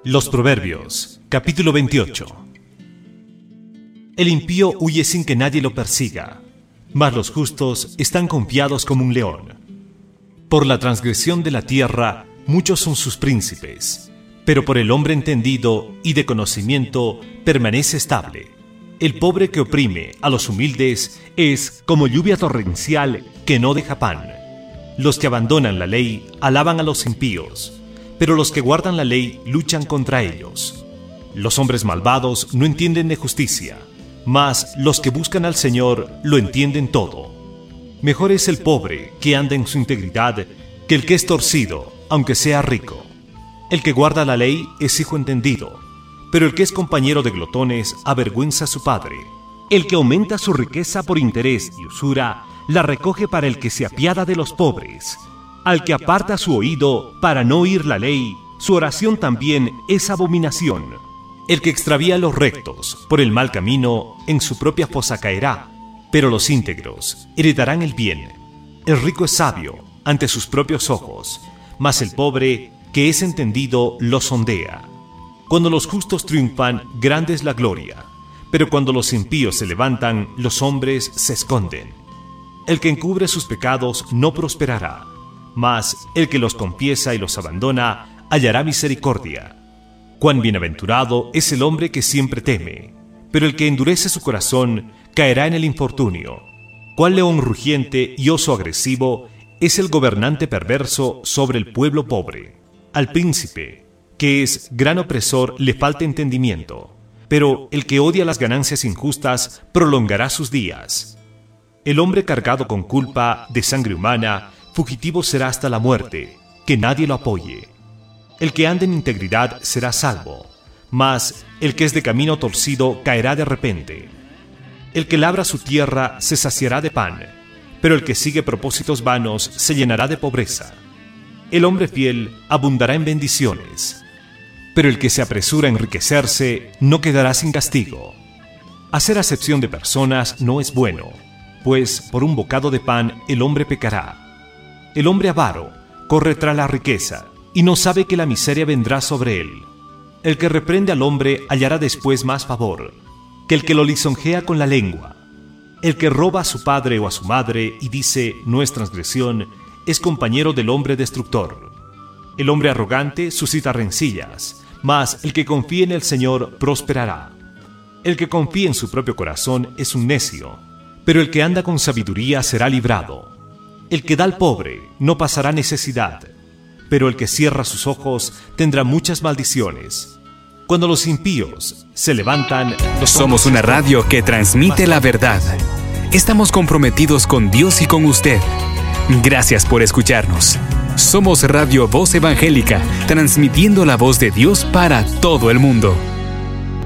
Los Proverbios, capítulo 28. El impío huye sin que nadie lo persiga, mas los justos están confiados como un león. Por la transgresión de la tierra, muchos son sus príncipes, pero por el hombre entendido y de conocimiento permanece estable. El pobre que oprime a los humildes es como lluvia torrencial que no deja pan. Los que abandonan la ley alaban a los impíos, pero los que guardan la ley luchan contra ellos. Los hombres malvados no entienden de justicia, mas los que buscan al Señor lo entienden todo. Mejor es el pobre que anda en su integridad que el que es torcido, aunque sea rico. El que guarda la ley es hijo entendido, pero el que es compañero de glotones avergüenza a su padre. El que aumenta su riqueza por interés y usura, la recoge para el que se apiada de los pobres. Al que aparta su oído para no oír la ley, su oración también es abominación. El que extravía a los rectos por el mal camino, en su propia fosa caerá, pero los íntegros heredarán el bien. El rico es sabio ante sus propios ojos, mas el pobre, que es entendido, lo sondea. Cuando los justos triunfan, grande es la gloria, pero cuando los impíos se levantan, los hombres se esconden. El que encubre sus pecados no prosperará, mas el que los confiesa y los abandona hallará misericordia. Cuán bienaventurado es el hombre que siempre teme, pero el que endurece su corazón caerá en el infortunio. Cuán león rugiente y oso agresivo es el gobernante perverso sobre el pueblo pobre. Al príncipe, que es gran opresor, le falta entendimiento, pero el que odia las ganancias injustas prolongará sus días. El hombre cargado con culpa de sangre humana, fugitivo será hasta la muerte, que nadie lo apoye. El que anda en integridad será salvo, mas el que es de camino torcido caerá de repente. El que labra su tierra se saciará de pan, pero el que sigue propósitos vanos se llenará de pobreza. El hombre fiel abundará en bendiciones, pero el que se apresura a enriquecerse no quedará sin castigo. Hacer acepción de personas no es bueno, pues por un bocado de pan el hombre pecará. El hombre avaro corre tras la riqueza y no sabe que la miseria vendrá sobre él. El que reprende al hombre hallará después más favor que el que lo lisonjea con la lengua. El que roba a su padre o a su madre y dice no es transgresión, es compañero del hombre destructor. El hombre arrogante suscita rencillas, mas el que confía en el Señor prosperará. El que confía en su propio corazón es un necio, pero el que anda con sabiduría será librado. El que da al pobre no pasará necesidad, pero el que cierra sus ojos tendrá muchas maldiciones. Cuando los impíos se levantan... Somos una radio que transmite la verdad. Estamos comprometidos con Dios y con usted. Gracias por escucharnos. Somos Radio Voz Evangélica, transmitiendo la voz de Dios para todo el mundo.